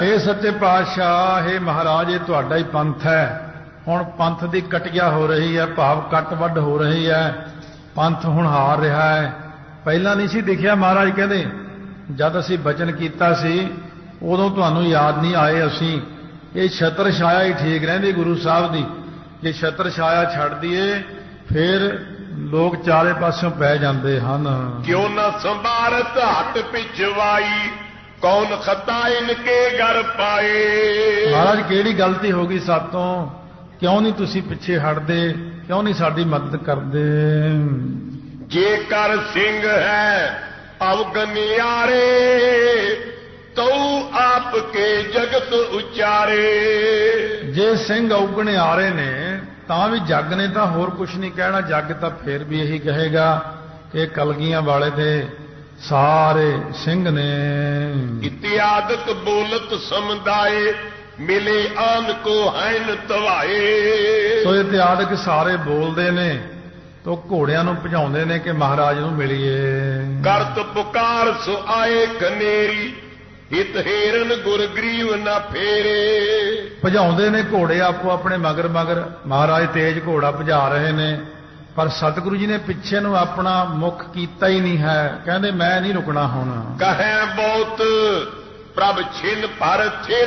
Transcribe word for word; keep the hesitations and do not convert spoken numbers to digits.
ਇਹ ਸੱਚੇ ਪਾਤਸ਼ਾਹ, ਇਹ ਮਹਾਰਾਜ, ਇਹ ਤੁਹਾਡਾ ਹੀ ਪੰਥ ਹੈ। ਹੁਣ ਪੰਥ ਦੀ ਕਟਿਆ ਹੋ ਰਹੀ ਹੈ, ਭਾਵ ਕੱਟ ਵੱਢ ਹੋ ਰਹੀ ਹੈ। ਪੰਥ ਹੁਣ ਹਾਰ ਰਿਹਾ ਹੈ। ਪਹਿਲਾਂ ਨਹੀਂ ਸੀ ਦਿਖਿਆ। ਮਹਾਰਾਜ ਕਹਿੰਦੇ ਜਦ ਅਸੀਂ ਬਚਨ ਕੀਤਾ ਸੀ ਉਦੋਂ ਤੁਹਾਨੂੰ ਯਾਦ ਨਹੀਂ ਆਏ ਅਸੀਂ। ਇਹ ਛਤਰ ਛਾਇਆ ਹੀ ਠੀਕ ਰਹਿੰਦੀ ਗੁਰੂ ਸਾਹਿਬ ਦੀ। ਜੇ ਛਤਰ ਛਾਇਆ ਛੱਡ ਦਈਏ ਫਿਰ ਲੋਕ ਚਾਰੇ ਪਾਸਿਓਂ ਪੈ ਜਾਂਦੇ ਹਨ। ਕਿਉਂ ਨਾ ਸੰਭਾਰਤ ਹੱਟ ਪਿਛਵਾਈ, ਕੌਣ ਖਤਾ ਇਨਕੇ ਘਰ ਪਾਏ। ਮਹਾਰਾਜ ਕਿਹੜੀ ਗਲਤੀ ਹੋ ਗਈ ਸਾਤੋਂ? ਕਿਉਂ ਨਹੀਂ ਤੁਸੀਂ ਪਿੱਛੇ ਹਟਦੇ? ਕਿਉਂ ਨਹੀਂ ਸਾਡੀ ਮਦਦ ਕਰਦੇ? ਜੇਕਰ ਸਿੰਘ ਹੈ ਅਵਗਨਿਆਰੇ, ਤਉ ਆਪ ਕੇ ਜਗਤ ਉਚਾਰੇ। ਜੇ ਸਿੰਘ ਔਗਣਿਆਰੇ ਨੇ ਤਾਂ ਵੀ ਜੱਗ ਨੇ ਤਾਂ ਹੋਰ ਕੁਝ ਨਹੀਂ ਕਹਿਣਾ। ਜੱਗ ਤਾਂ ਫੇਰ ਵੀ ਇਹੀ ਕਹੇਗਾ ਕਿ ਕਲਗੀਆਂ ਵਾਲੇ ਦੇ ਸਾਰੇ ਸਿੰਘ ਨੇ। ਇਤਿਆਦਕ ਬੋਲਤ ਸਮੁਦਾਏ, ਮਿਲੇ ਆਨ ਕੋ ਹੈਨ ਤਵਾਏ। ਸੋ ਇਤਿਆਦਕ ਸਾਰੇ ਬੋਲਦੇ ਨੇ ਤੋ ਘੋੜਿਆਂ ਨੂੰ ਭਜਾਉਂਦੇ ਨੇ ਕਿ ਮਹਾਰਾਜ ਨੂੰ ਮਿਲੀਏ। ਕਰਤ ਪੁਕਾਰ ਸੋ ਆਏ ਕਨੇਰੀ, ਹਿਤ ਹੇਰਨ ਗੁਰ ਗਰੀਵ ਨਾ ਫੇਰੇ। ਭਜਾਉਂਦੇ ਨੇ ਘੋੜੇ ਆਪੋ ਆਪਣੇ ਮਗਰ ਮਗਰ। ਮਹਾਰਾਜ ਤੇਜ ਘੋੜਾ ਭਜਾ ਰਹੇ ਨੇ, ਪਰ ਸਤਿਗੁਰੂ ਜੀ ਨੇ ਪਿੱਛੇ ਨੂੰ ਆਪਣਾ ਮੁਖ ਕੀਤਾ ਹੀ ਨਹੀਂ ਹੈ। ਕਹਿੰਦੇ ਮੈਂ ਨਹੀਂ ਰੁਕਣਾ ਹੁਣ। ਕਹੈ ਬਹੁਤ ਪ੍ਰਭ ਛਿਨ ਪਰ